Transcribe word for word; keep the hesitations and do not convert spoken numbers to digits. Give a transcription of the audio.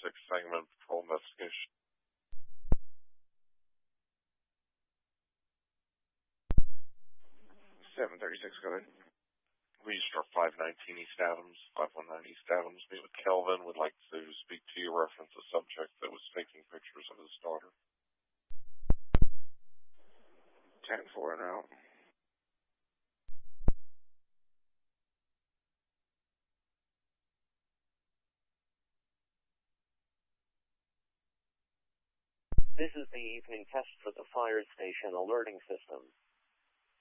thirty-six Sangamon Patrol Investigation. seven thirty-six, go ahead. We start five nineteen East Adams, five nineteen East Adams. Meet with Kelvin. Would like to speak to you. Reference a subject that was taking pictures of his daughter. ten four and out. This is the evening test for the fire station alerting system.